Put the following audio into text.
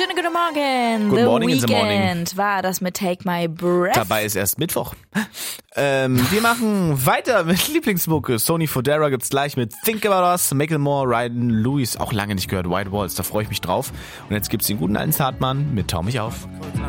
Schönen guten Morgen. Good The morning in the Weekend morning. war das mit Take My Breath. Dabei ist erst Mittwoch. Wir machen weiter mit Lieblingsmucke. Sony Fodera gibt's gleich mit Think About Us, Macklemore, Ryan Lewis, auch lange nicht gehört, White Walls, da freue ich mich drauf. Und jetzt gibt's den guten alten Zartmann mit Tau mich auf.